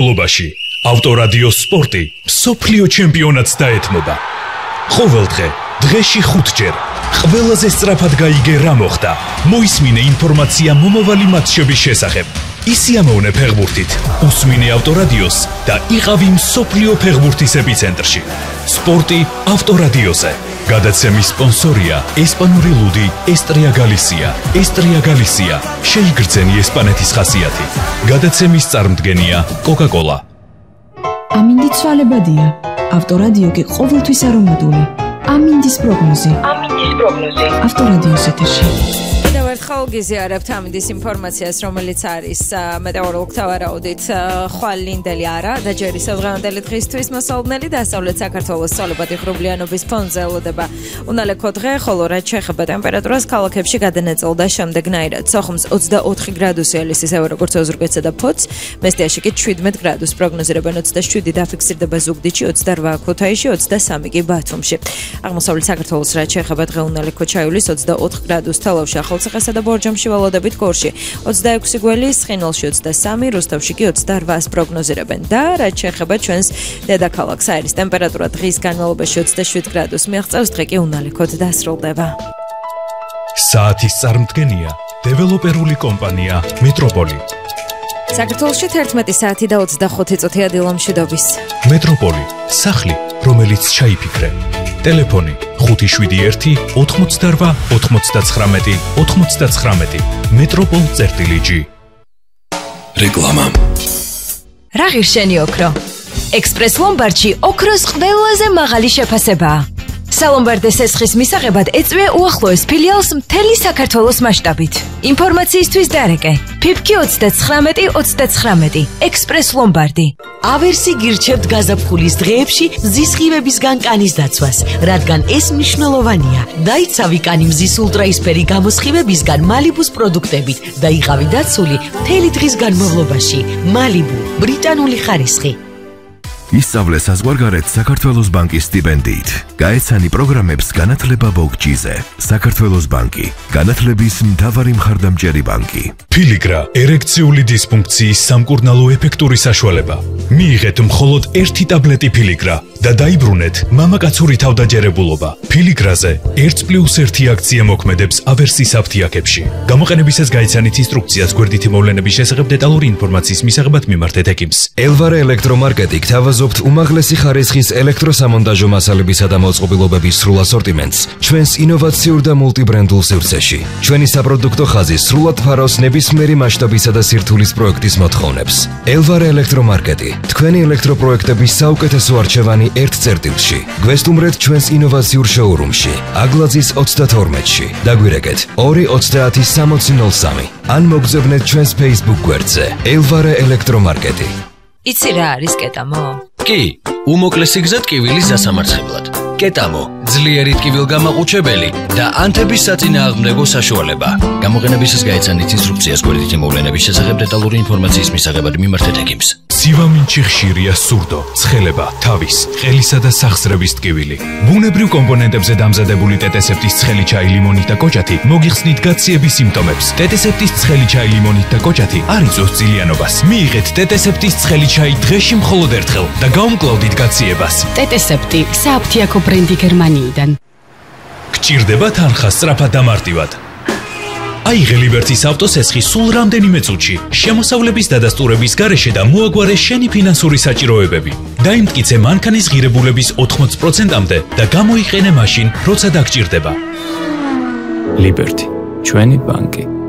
განმავლობაში ავტორადიო სპორტი მსოფლიო ჩემპიონატს დაეთმობა. ყოველდღე, დღეში 5-ჯერ, ყველაზე სწრაფად გაიგე რა მოხდა. მოისმინე ინფორმაცია მომავალი მატჩების შესახებ. ისიამოვნე ფეხბურთით, უსმინე ავტორადიოს და იყავი მსოფლიო ფეხბურთის ეპიცენტრში. სპორტი ავტორადიოზე. გადაცემის სპონსორია ესპანური ლუდი ესტრია გალისია. ესტრია გალისია. შეიგრძენი ესპანეთის ხასიათი. გადაცემის წარმდგენია კოკა-კოლა. ამინდი ცვალებადია. ავტორადიო კი ყოველთვის არომატული. ამინდის პროგნოზი. ავტორადიოს ეთერში. ერთხელ გიზიარებთ ამინდის ინფორმაციას, რომელიც არის მეტეოროლოგთა ვარაუდით ხვალინდელი არა და ჯერის დღევანდელი დღისთვის მოსალოდნელი დასავლეთ საქართველოს სწორებადი ღრუბლიანობის ფონზე ელოდება უნალექო დღე, ხოლო რაც შეეხება ტემპერატურას, ქალაქებში გადანაწილდა შემდეგნაირად. სოხუმს 24 გრადუსი ელისისევა როგორც ოზურგეთსა და ფოთს, მესტიაში კი 17 გრადუსს პროგნოზირებენ. 27 დაფიქსირდება ზუგდიდში, 28 ქუთაისში, 23 კი ბათუმში. აღმოსავლეთ საქართველოს რაც შეეხება დღე უნალექო ჩაივლის 24 გრადუსს თელავში, ახალციხესა და ბორჯომში ველოდებით გორში 26 გველის, ცხინვალში 23, რუსთავში კი 28-ს პროგნოზირებენ. და რაც შეეხება ჩვენს დედაქალაქს, აირის ტემპერატურა დღის განმავლობაში 27 გრადუსს მიაღწევს, დღე კი უნალექოდ დასრულდება. საათის წარმდგენია დეველოპერული კომპანია მეტროპოლი. საქართველოში 11 საათი და 25 წუთია დილომშვიდობის. მეტროპოლი, სახლი, რომელიც ჩაიფიქრე. ტელეფონი 571 88 99 99. metropol.g. რეკლამა. რა ღირშენი ოქრო? ექსპრეს ლომბარდში ოქროს ყველაზე მაღალი შეფასებაა. სალომბარდეს ესხის მისაღებად ეწვია უახლოეს ფილიალს მთელი საქართველოს მასშტაბით. ინფორმაციისთვის დარეკე. ფიფკი 39 ექსპრეს ლომბარდი. ავერსი გირჩევთ გაზაფხულის დღეებში მზის ღივებისგან კანის დაცვას, რადგან ეს მნიშვნელოვანია. დაიცავი კანი მზის ულტრაისფერი გამოსხივებისგან მალიბუს პროდუქტებით და იყავი დაცული მთელი დღის განმავლობაში. მალიბუ, ბრიტანული ხარისხი. ისწავლე საზღვარგარეთ საქართველოს ბანკის სტიპენდიით. გაეცანი პროგრამებს განათლება ბოგჯიზე. საქართველოს ბანკი, განათლების მთავარი მხარდამჭერი ბანკი. ფილიგრა, ერექციული დისფუნქციის სამკურნალო ეფექტური საშუალება. მიიღეთ მხოლოდ 1 ტაბლეტი ფილიგრა და დაიბრუნეთ მამაკაცური თავდაჯერებულობა. ფილიგრაზე 1+1 აქცია მოქმედებს ავერსის აფთიაქებში. გამოყენებისას გაიცანით ინსტრუქციას გვერდითი მოვლენების შესახებ დეტალური ინფორმაციის მისაღებად მიმართეთ ექიმს. ელვარე ელექტრომარკეტი გთავაზობთ უმაღლესი ხარისხის ელექტროსამონტაჟო მასალებისა და მოწყობილობების სრულ ასორტიმენტს ჩვენს ინოვაციურ და მულტიბრენდულ სივრცეში. ჩვენი საპროდუქტო ხაზი სრულად ფარავს ნებისმიერი მასშტაბისა და სირთულის პროექტის მოთხოვნებს. ელვარე ელექტრომარკეტი, თქვენი ელექტროპროექტების საუკეთესო არჩევანი ერთ წერტილში. გვესტუმრეთ ჩვენს ინოვაციურ შოურუმში, აგლაძის 32-ში. დაგვირეკეთ 2306003 ან მოგზავნეთ ჩვენს Facebook გვერდზე. ელვარე ელექტრომარკეტი. იცი რა არის კეტამო? კი, უმოკლესი გზა ტკივილის დასამარცხებლად. კეტამო, ძლიერი ტკივილგამაყუჩებელი და ანთების საწინააღმდეგო საშუალება. გამოყენებისას გაეცანით ინსტრუქციას გვერდითი მოვლენების შესახებ დეტალური ინფორმაციის მისაღებად მიმართეთ ექიმს. სივამინჩი ხშირია სურდო, ცხელება, თავის, ყელისა და სახსრების ტკივილი. ბუნებრივ კომპონენტებზე დამზადებული ტეტესეპტის ცხელი ჩაი, ლიმონით და კოჭათი მოგიხსნით გაციების სიმპტომებს. ტეტესეპტის ცხელი ჩაი, ლიმონით და კოჭათი არ იწვევს ძილიანობას. მიიღეთ ტეტესეპტის ცხელი ჩაი დღეში მხოლოდ ერთხელ და გაუმკლავდით გაციებას. ტეტესეპტი სააფთიაქო ბრენდი გერმანიიდან. გჭირდება თანხა სწრაფად და მარტივად. აიღე ლიბერტის ავტოსესხი სულ რამდენიმე წუთში, შემოსავლების დადასტურების გარეშე და მოაგვარე შენი ფინანსური საჭიროებები. დაიმტკიცე მანქანის ღირებულების 80%-მდე და გამოიყენე მაშინ, როცა დაგჭირდება. ლიბერტი, ჩვენი ბანკი.